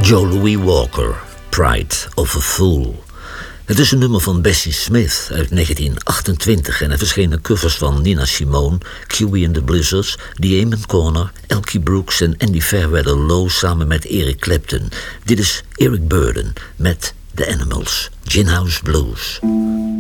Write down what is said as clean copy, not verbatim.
Joe Louis Walker, Pride of a Fool. Het is een nummer van Bessie Smith uit 1928 en er verschenen covers van Nina Simone, Huey and the Blizzards, The Amen Corner, Elkie Brooks en Andy Fairweather Low samen met Eric Clapton. Dit is Eric Burdon met The Animals, Gin House Blues.